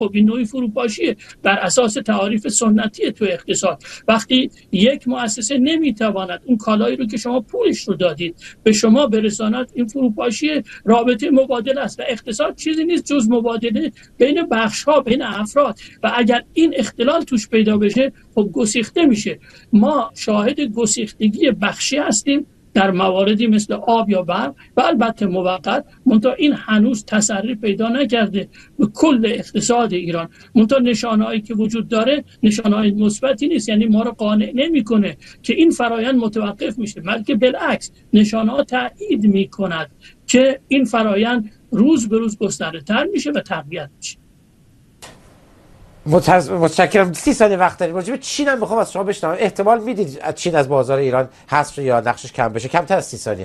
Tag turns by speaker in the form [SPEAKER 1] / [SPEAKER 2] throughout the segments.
[SPEAKER 1] خب این نوعی فروپاشیه بر اساس تعاریف سنتی تو اقتصاد. وقتی یک مؤسسه نمیتواند اون کالایی رو که شما پولش رو دادید به شما برساند، این فروپاشی رابطه مبادله است و اقتصاد چیزی نیست جز مبادله بین بخش‌ها، بین افراد، و اگر این اختلال توش پیدا بشه خب گسیخته میشه. ما شاهد گسیختگی بخشی هستیم در مواردی مثل آب یا برق و البته موقت، منتها این هنوز تسری پیدا نکرده به کل اقتصاد ایران. منتها نشانه‌هایی که وجود داره نشانه‌های مثبتی نیست، یعنی ما رو قانع نمی‌کنه که این فرایند متوقف میشه، بلکه بالعکس نشانه‌ها تایید می‌کند که این فرایند روز به روز گسترده‌تر میشه و تقویت میشه.
[SPEAKER 2] متشکرم. 30 ثانیه وقت داریم. راجع به چین هم میخوام از شما بشنوم. احتمال میدید چین از بازار ایران حذف یا نقشش کم بشه؟ کمتر از 30 ثانیه.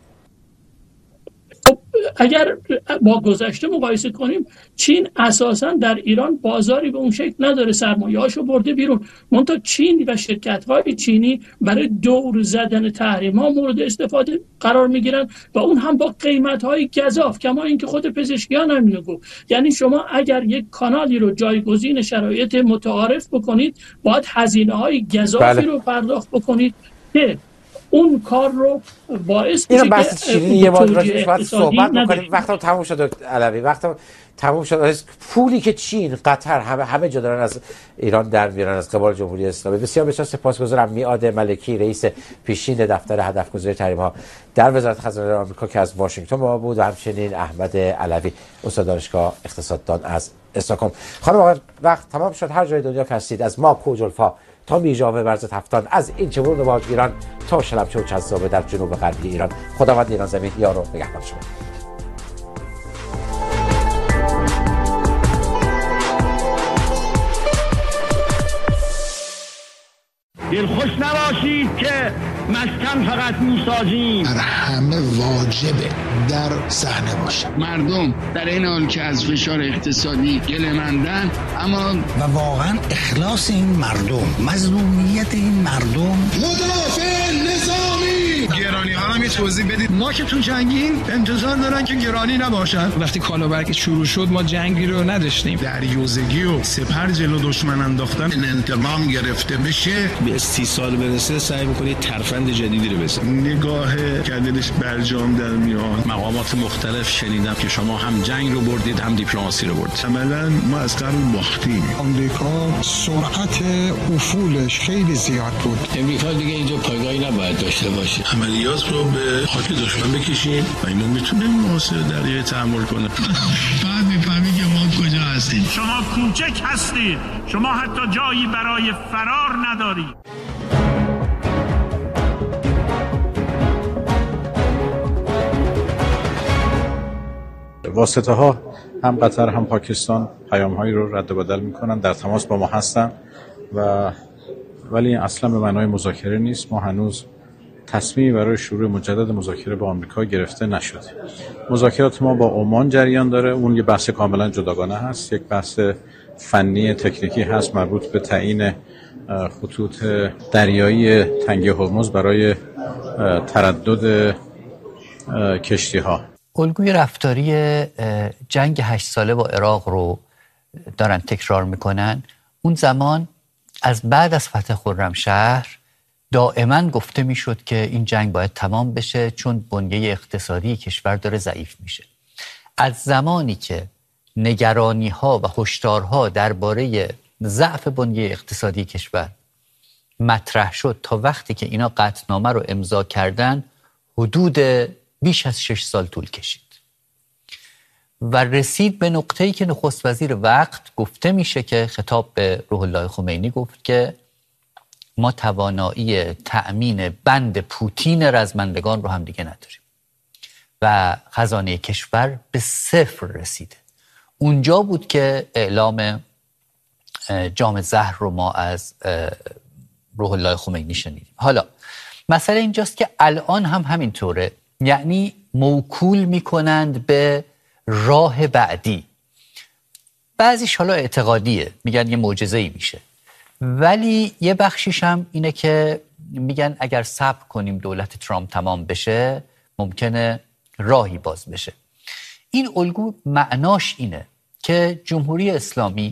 [SPEAKER 1] اگر با گذشته مقایسه کنیم، چین اساساً در ایران بازاری به اون شکل نداره، سرمایه‌هاشو برده بیرون. منتها چین و شرکت‌های چینی برای دور زدن تحریم‌ها مورد استفاده قرار می‌گیرن و اون هم با قیمت‌های گزاف، کما اینکه خود پزشکیان هم اینو گفت. یعنی شما اگر یک کانالی رو جایگزین شرایط متعارف بکنید، باید هزینه‌های گزافی رو پرداخت بکنید که اون کار رو باعث میشه
[SPEAKER 2] که چینی یه بار راجعش باید صحبت بکنیم. وقتم تموم شد دکتر علوی، وقتم تموم شد. پولی که چین، قطر همه جا دارن از ایران در میارن از قبال جمهوری اسلامی. بسیار بسیار سپاسگزارم. میعاد ملکی رئیس پیشین دفتر هدفگذاری تحریم‌ها در وزارت خزانه آمریکا که از واشنگتن با ما بود و همچنین احمد علوی استاد دانشگاه اقتصاددان از استکهلم. خانم آقا وقت تمام شد. هر جای دنیا که هستید، از ما کوجلفا تا میژاوه ورزت هفتان، از این چمون و باجگیران تا شلمچه و چزابه در جنوب غربی ایران، خداوند ایران زمین یار و نگهدار شما.
[SPEAKER 3] دلخوش نباشید که مسکن فقط میسازیم،
[SPEAKER 4] در همه واجبه در صحنه باشه.
[SPEAKER 5] مردم در این حال که از فشار اقتصادی گله‌مندن، اما
[SPEAKER 4] و واقعا اخلاص این مردم، مظلومیت این مردم، مدافع نظامی.
[SPEAKER 6] گرانی ها هم یه توضیح بدید. ما که تو جنگیم انتظار دارن که گرانی نباشن. وقتی کالابرگ شروع شد ما جنگی رو نداشتیم.
[SPEAKER 7] دریوزگی و سپر جلو دشمن انداختن، انتقام گرفته بشه،
[SPEAKER 8] به 30 سال برسه سعی می‌کنید ترفند جدیدی رو بزنید.
[SPEAKER 7] نگاه کردنش برجام در میاد.
[SPEAKER 8] مقامات مختلف شنیدم که شما هم جنگ رو بردید هم دیپلماسی رو بردید.
[SPEAKER 7] عملاً ما از قبل باختیم.
[SPEAKER 4] آمریکا سرعت افولش خیلی زیاد بود.
[SPEAKER 8] امریکا دیگه اینجا پایگاهی نباید داشته باشه.
[SPEAKER 7] عملیات رو به خاک دشمن بکشیم و اینو میتونه محاصره دریایی تحمل کنه.
[SPEAKER 5] بعد میفهمی که ما کجا هستیم.
[SPEAKER 3] شما کوچک هستید، شما حتی جایی برای فرار ندارید.
[SPEAKER 9] واسطه ها هم قطر هم پاکستان پیام هایی رو رد و بدل میکنن، در تماس با ما هستن ولی اصلا به معنای مذاکره نیست. ما هنوز تصمیمی برای شروع مجدد مذاکره با آمریکا گرفته نشده. مذاکرات ما با عمان جریان داره، اون یه بحث کاملا جداگانه هست، یک بحث فنی تکنیکی هست مربوط به تعیین خطوط دریایی تنگه هرمز برای تردد کشتی ها.
[SPEAKER 10] الگوی رفتاری جنگ 8 ساله با عراق رو دارن تکرار میکنن. اون زمان از بعد از فتح خرمشهر دائما گفته میشد که این جنگ باید تمام بشه چون بنیه اقتصادی کشور داره ضعیف میشه. از زمانی که نگرانی ها و هشدارها درباره ضعف بنیه اقتصادی کشور مطرح شد تا وقتی که اینا قطعنامه رو امضا کردن، حدود بیش از 6 سال طول کشید و رسید به نقطه‌ای که نخست وزیر وقت گفته میشه که خطاب به روح الله خمینی گفت که ما توانایی تأمین بند پوتین رزمندگان رو هم دیگه نداریم و خزانه کشور به صفر رسیده. اونجا بود که اعلام جام زهر رو ما از روح الله خمینی شنیدیم. حالا مسئله اینجاست که الان هم همینطوره، یعنی موکول میکنند به راه بعدی. بعضیش حالا اعتقادیه، میگن یه معجزه‌ای میشه، ولی یه بخشیش هم اینه که میگن اگر صبر کنیم دولت ترامپ تمام بشه ممکنه راهی باز بشه. این الگو معناش اینه که جمهوری اسلامی